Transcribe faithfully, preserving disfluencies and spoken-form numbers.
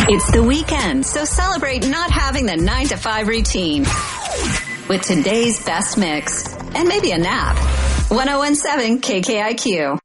It's the weekend, so celebrate not having the nine to five routine with today's best mix and maybe a nap. one oh one seven K K I Q.